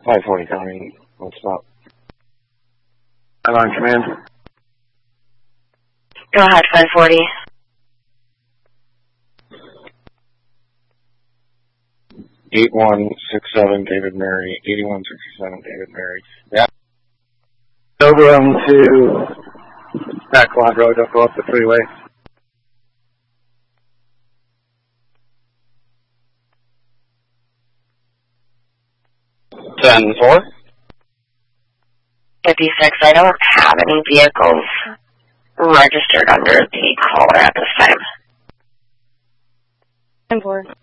540 County, what's up? I'm on command. Go ahead, 540. '8167 David Mary. 8167 David Mary. Yeah. Over them to Backlot Road. Don't go up the freeway. 10-4. 56, I don't have any vehicles registered under the caller at this time. 10-4.